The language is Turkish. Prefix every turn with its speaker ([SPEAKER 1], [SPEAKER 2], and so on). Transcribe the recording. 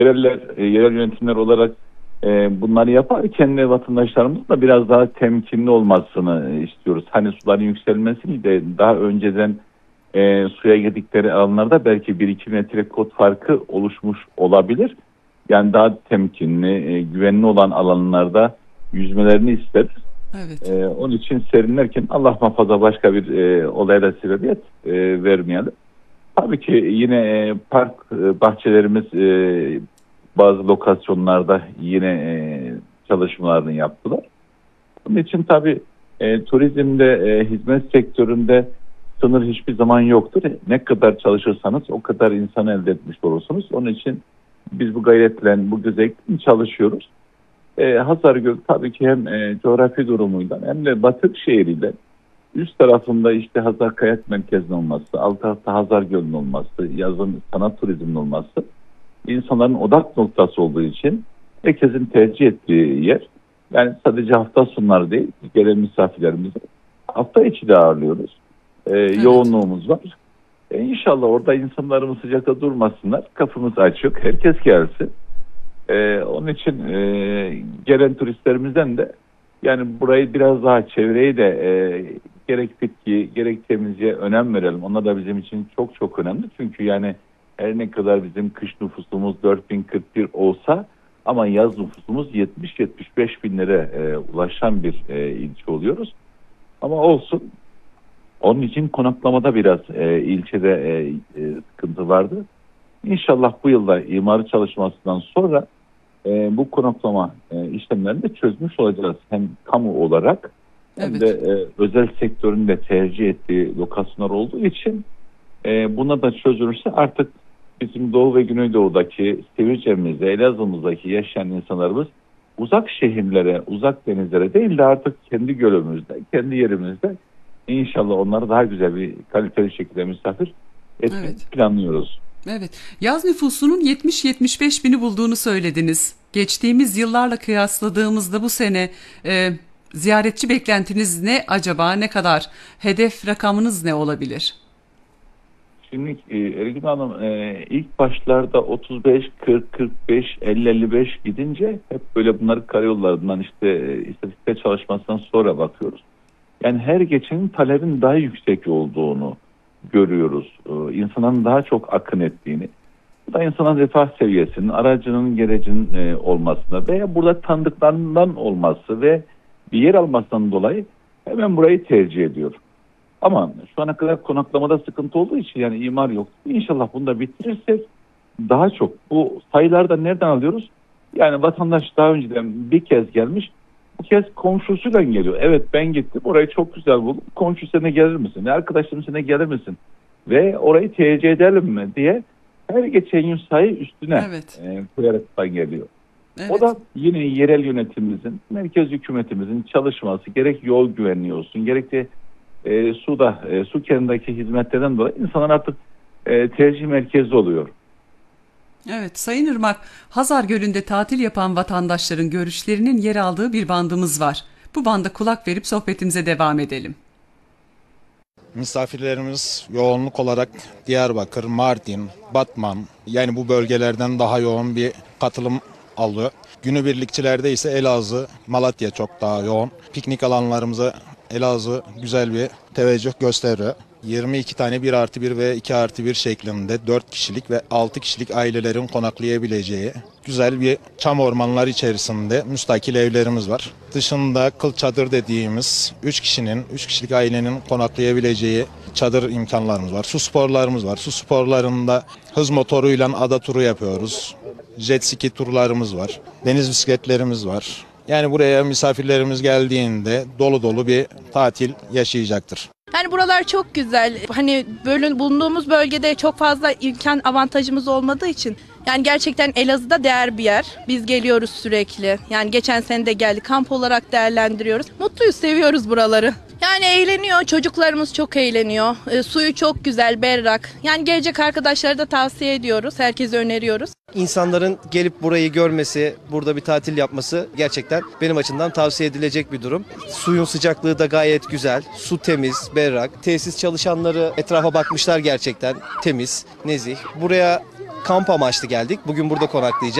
[SPEAKER 1] yerel yönetimler olarak bunları yaparken de vatandaşlarımızın da biraz daha temkinli olmasını istiyoruz. Hani suların yükselmesi de daha önceden suya girdikleri alanlarda belki 1-2 metre kod farkı oluşmuş olabilir. Yani daha temkinli, güvenli olan alanlarda yüzmelerini isteriz.
[SPEAKER 2] Evet.
[SPEAKER 1] Onun için serinlerken Allah muhafaza başka bir olaya da sebebiyet vermeyelim. Tabii ki yine park bahçelerimiz bazı lokasyonlarda yine çalışmalarını yaptılar. Bunun için tabii turizmde, hizmet sektöründe sınır hiçbir zaman yoktur. Ne kadar çalışırsanız o kadar insan elde etmiş olursunuz. Onun için biz bu gayretle, bu gözetle çalışıyoruz. Hazargöl tabii ki hem coğrafi durumuyla hem de Batık şehriyle üst tarafında işte Hazar Kayak Merkezi'nin olması, alt tarafta Hazargöl'ün olması, yazın sanat turizminin olması insanların odak noktası olduğu için herkesin tercih ettiği yer. Yani sadece hafta sonları değil, gelen misafirlerimizi hafta içi de ağırlıyoruz.
[SPEAKER 2] Evet.
[SPEAKER 1] Yoğunluğumuz var. İnşallah orada insanlarımız sıcakta durmasınlar. Kapımız açık. Herkes gelsin. Onun için gelen turistlerimizden de yani burayı biraz daha çevreyi de gerek bitki gerek temizliğe önem verelim. Onlar da bizim için çok çok önemli. Çünkü yani her ne kadar bizim kış nüfusumuz 4041 olsa ama yaz nüfusumuz 70-75 binlere ulaşan bir ilçe oluyoruz. Ama olsun. Onun için konaklamada biraz ilçede sıkıntı vardı. İnşallah bu yılda imar çalışmasından sonra bu konaklama işlemlerini de çözmüş olacağız. Hem kamu olarak hem
[SPEAKER 2] Evet.
[SPEAKER 1] de özel sektörün de tercih ettiği lokasyonlar olduğu için buna da çözülürse artık bizim Doğu ve Güneydoğu'daki Sivrice'mizde, Elazığ'ımızdaki yaşayan insanlarımız uzak şehirlere, uzak denizlere değil de artık kendi gölümüzde, kendi yerimizde İnşallah onları daha güzel bir kaliteli şekilde misafir etmeyi
[SPEAKER 2] Evet.
[SPEAKER 1] planlıyoruz.
[SPEAKER 2] Evet. Yaz nüfusunun 70-75 bini bulduğunu söylediniz. Geçtiğimiz yıllarla kıyasladığımızda bu sene ziyaretçi beklentiniz ne acaba? Ne kadar? Hedef rakamınız ne olabilir?
[SPEAKER 1] Şimdi Ergün Hanım ilk başlarda 35, 40, 45, 50, 55 gidince hep böyle bunları karayollarından işte istatistik çalışmasından sonra bakıyoruz. Yani her geçenin talebin daha yüksek olduğunu görüyoruz. İnsanların daha çok akın ettiğini. Bu da insanın refah seviyesinin, aracının, gerecinin olmasına veya burada tanıdıklarından olması ve bir yer almasından dolayı hemen burayı tercih ediyor. Ama şu ana kadar konaklamada sıkıntı olduğu için yani imar yok. İnşallah bunu da bitirirsek daha çok. Bu sayılarda nereden alıyoruz? Yani vatandaş daha önceden bir kez gelmiş. Bu kez komşusuyla geliyor. Evet ben gittim orayı çok güzel buldum. Komşu sana gelir misin? Arkadaşlarım sana gelir misin? Ve orayı tercih edelim mi diye her geçen gün sayı üstüne
[SPEAKER 2] Evet.
[SPEAKER 1] koyaraktan geliyor. O
[SPEAKER 2] Evet.
[SPEAKER 1] da yine yerel yönetimimizin, merkez hükümetimizin çalışması gerek yol güvenliği olsun gerek de su kenarındaki hizmetlerden dolayı insanlar artık tercih merkezi oluyor.
[SPEAKER 2] Evet, Sayın Irmak, Hazar Gölü'nde tatil yapan vatandaşların görüşlerinin yer aldığı bir bandımız var. Bu banda kulak verip sohbetimize devam edelim.
[SPEAKER 3] Misafirlerimiz yoğunluk olarak Diyarbakır, Mardin, Batman yani bu bölgelerden daha yoğun bir katılım alıyor. Günübirlikçilerde ise Elazığ, Malatya çok daha yoğun. Piknik alanlarımıza Elazığ güzel bir teveccüh gösteriyor. 22 tane 1+1 ve 2+1 şeklinde 4 kişilik ve 6 kişilik ailelerin konaklayabileceği güzel bir çam ormanları içerisinde müstakil evlerimiz var. Dışında kıl çadır dediğimiz 3 kişilik ailenin konaklayabileceği çadır imkanlarımız var. Su sporlarımız var. Su sporlarında hız motoruyla ada turu yapıyoruz. Jet ski turlarımız var. Deniz bisikletlerimiz var. Yani buraya misafirlerimiz geldiğinde dolu dolu bir tatil yaşayacaktır.
[SPEAKER 4] Yani buralar çok güzel. Hani bulunduğumuz bölgede çok fazla imkan avantajımız olmadığı için yani gerçekten Elazığ'da değer bir yer. Biz geliyoruz sürekli. Yani geçen sene de geldik. Kamp olarak değerlendiriyoruz. Mutluyuz, seviyoruz buraları. Yani eğleniyor. Çocuklarımız çok eğleniyor. Suyu çok güzel, berrak. Yani gelecek arkadaşlara da tavsiye ediyoruz. Herkese öneriyoruz.
[SPEAKER 5] İnsanların gelip burayı görmesi, burada bir tatil yapması gerçekten benim açımdan tavsiye edilecek bir durum. Suyun sıcaklığı da gayet güzel. Su temiz, berrak. Tesis çalışanları etrafa bakmışlar gerçekten. Temiz, nezih. Buraya kamp amaçlı geldik. Bugün burada konaklayacağız.